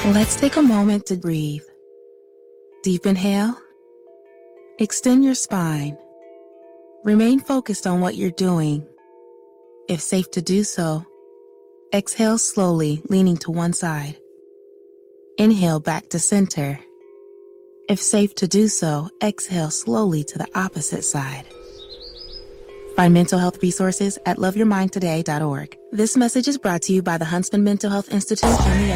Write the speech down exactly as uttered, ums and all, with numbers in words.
Let's take a moment to breathe. Deep inhale. Extend your spine. Remain focused on what you're doing. If safe to do so, exhale slowly, leaning to one side. Inhale back to center. If safe to do so, exhale slowly to the opposite side. Find mental health resources at love your mind today dot org. This message is brought to you by the Huntsman Mental Health Institute and the